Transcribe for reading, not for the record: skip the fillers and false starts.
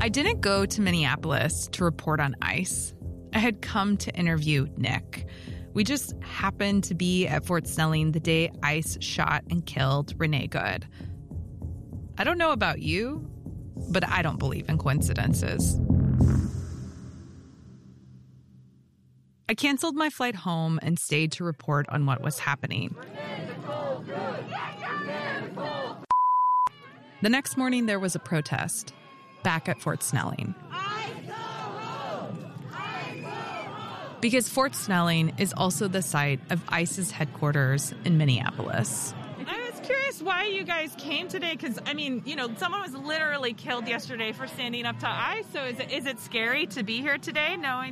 I didn't go to Minneapolis to report on ICE. I had come to interview Nick. We just happened to be at Fort Snelling the day ICE shot and killed Renee Good. I don't know about you, but I don't believe in coincidences. I canceled my flight home and stayed to report on what was happening. The next morning, there was a protest back at Fort Snelling. Because Fort Snelling is also the site of ICE's headquarters in Minneapolis. I was curious why you guys came today, because, someone was literally killed yesterday for standing up to ICE, so is it scary to be here today knowing